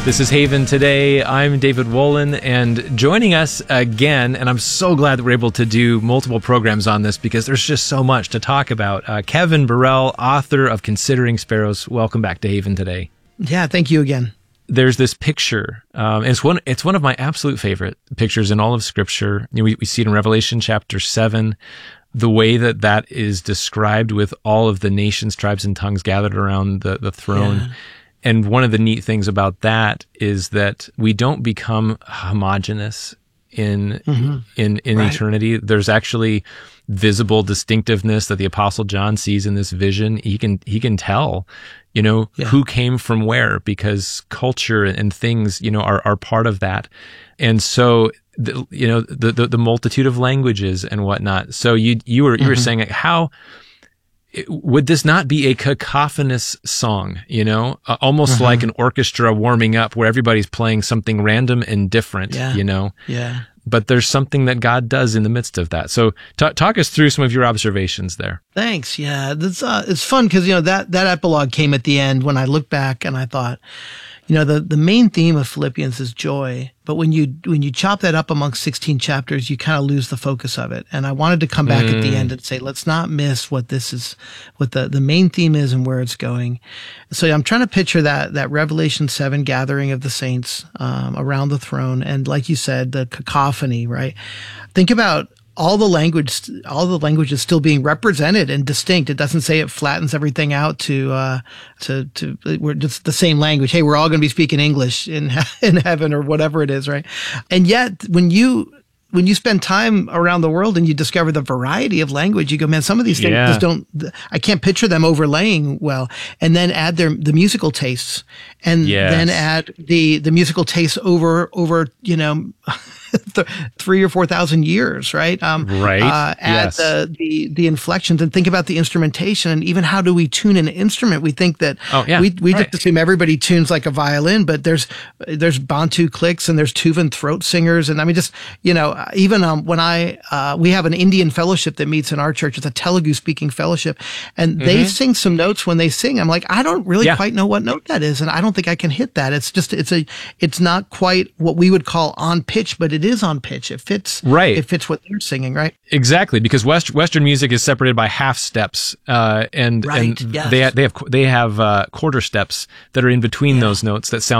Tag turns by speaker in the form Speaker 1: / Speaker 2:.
Speaker 1: This is Haven Today. I'm David Wolin, and joining us again, and I'm so glad that we're able to do multiple programs on this because there's just so much to talk about. Kevin Burrell, author of Considering Sparrows. Welcome back to Haven Today.
Speaker 2: Yeah, thank you again.
Speaker 1: There's this picture. It's one of my absolute favorite pictures in all of Scripture. We see it in Revelation chapter 7. The way that is described with all of the nations, tribes, and tongues gathered around the throne. Yeah. And one of the neat things about that is that we don't become homogenous in right. eternity. There's actually visible distinctiveness that the Apostle John sees in this vision. He can tell, who came from where, because culture and things, are part of that. And so, the multitude of languages and whatnot. So you were saying, like, how would this not be a cacophonous song, almost like an orchestra warming up where everybody's playing something random and different,
Speaker 2: Yeah.
Speaker 1: But there's something that God does in the midst of that. So talk us through some of your observations there.
Speaker 2: Thanks. Yeah. It's fun because, that epilogue came at the end when I look back and I thought, the main theme of Philippians is joy. But when you chop that up amongst 16 chapters, you kind of lose the focus of it. And I wanted to come back at the end and say, let's not miss what the main theme is and where it's going. So I'm trying to picture that Revelation 7 gathering of the saints, around the throne. And like you said, the cacophony, right? Think about all the languages still being represented and distinct. It doesn't say it flattens everything out to we're just the same language. Hey, we're all going to be speaking English in heaven or whatever it is, right? And yet, when you spend time around the world and you discover the variety of language, you go, man, some of these things just I can't picture them overlaying well. And then add the musical tastes, and then add the musical tastes over 3,000 or 4,000 years, right? Add the inflections, and think about the instrumentation, and even how do we tune an instrument? We think that we just assume everybody tunes like a violin, but there's Bantu clicks and there's Tuvan throat singers, and I mean, just even when we have an Indian fellowship that meets in our church. It's a Telugu speaking fellowship, and they sing some notes when they sing. I'm like, I don't really quite know what note that is, and I don't think I can hit that. It's not quite what we would call on pitch, but it is on pitch. It fits. Right. It fits what they're singing, right?
Speaker 1: Exactly, because Western music is separated by half steps, and they have quarter steps that are in between those notes that sound